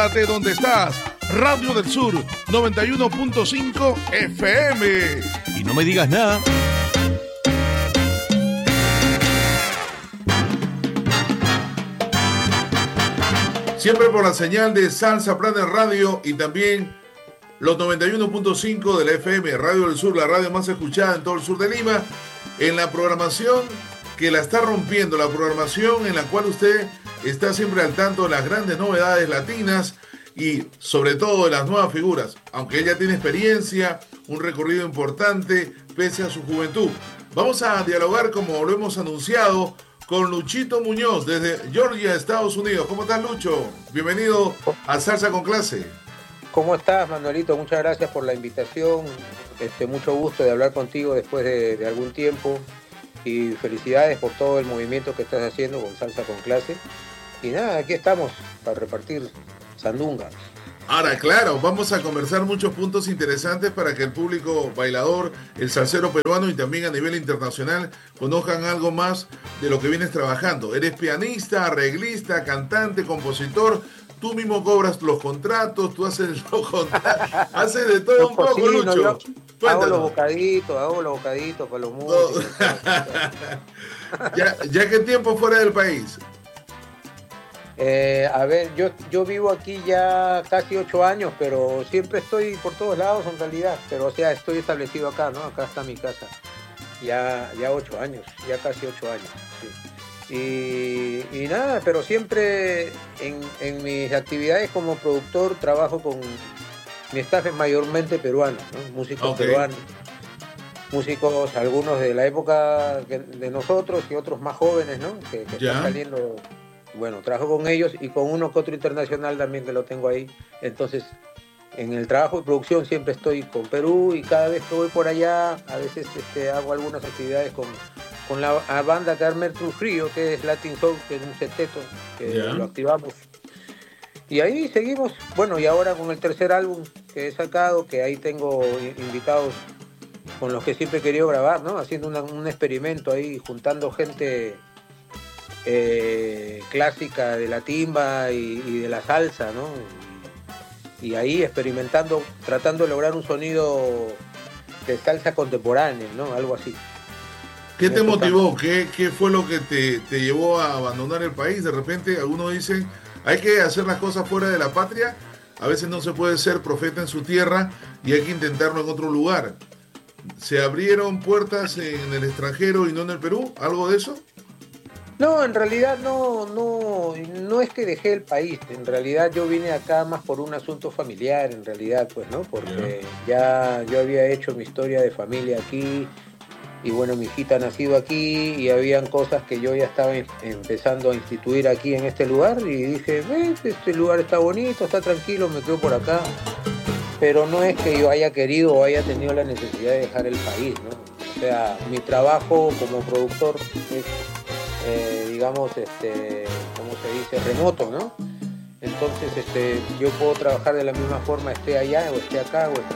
Quédate donde estás. Radio del Sur 91.5 FM. Y no me digas nada. Siempre por la señal de Salsa Planet Radio y también los 91.5 de la FM, Radio del Sur, la radio más escuchada en todo el sur de Lima, en la programación que la está rompiendo, la programación en la cual usted está siempre al tanto de las grandes novedades latinas y sobre todo de las nuevas figuras, aunque ella tiene experiencia, un recorrido importante pese a su juventud. Vamos a dialogar, como lo hemos anunciado, con Luchito Muñoz desde Georgia, Estados Unidos. ¿Cómo estás, Lucho? Bienvenido a Salsa con Clase. ¿Cómo estás, Manuelito? Muchas gracias por la invitación. Mucho gusto de hablar contigo después de algún tiempo. Y felicidades por todo el movimiento que estás haciendo con Salsa con Clase. Y nada, aquí estamos para repartir sandunga. Ahora, claro, vamos a conversar muchos puntos interesantes para que el público bailador, el salsero peruano y también a nivel internacional conozcan algo más de lo que vienes trabajando. Eres pianista, arreglista, cantante, compositor. Tú mismo cobras los contratos, tú haces los contratos, haces de todo un poco, Lucho. Hago los bocaditos para los músicos. ¿Ya qué tiempo fuera del país? A ver, yo vivo aquí ya casi 8 años, pero siempre estoy por todos lados en realidad. Pero o sea, estoy establecido acá, ¿no? Acá está mi casa. Ya 8 años, ya casi 8 años, sí. Y nada, pero siempre en mis actividades como productor trabajo con mi staff es mayormente peruano, ¿no? Músicos peruanos, músicos algunos de la época de nosotros y otros más jóvenes, ¿no? Que están saliendo. Bueno, trabajo con ellos y con uno que otro internacional también que lo tengo ahí. Entonces, en el trabajo de producción siempre estoy con Perú y cada vez que voy por allá, a veces hago algunas actividades con la banda Carmen Trujillo, que es Latin Soul, que es un seteto, que lo activamos. Y ahí seguimos. Bueno, y ahora con el tercer álbum que he sacado, que ahí tengo invitados con los que siempre he querido grabar, ¿no? Haciendo un experimento ahí, juntando gente clásica de la timba y de la salsa, ¿no? Y ahí experimentando, tratando de lograr un sonido de salsa contemporánea, ¿no? Algo así. ¿Qué te motivó? ¿Qué fue lo que te llevó a abandonar el país? De repente algunos dicen, hay que hacer las cosas fuera de la patria, a veces no se puede ser profeta en su tierra y hay que intentarlo en otro lugar. ¿Se abrieron puertas en el extranjero y no en el Perú? ¿Algo de eso? No, en realidad no es que dejé el país. En realidad yo vine acá más por un asunto familiar, en realidad, pues, ¿no? Porque ya yo había hecho mi historia de familia aquí y bueno, mi hijita ha nacido aquí y habían cosas que yo ya estaba empezando a instituir aquí en este lugar y dije, este lugar está bonito, está tranquilo, me quedo por acá. Pero no es que yo haya querido o haya tenido la necesidad de dejar el país, ¿no? O sea, mi trabajo como productor es digamos, ¿cómo se dice? Remoto, ¿no? Entonces, yo puedo trabajar de la misma forma, esté allá o esté acá o esté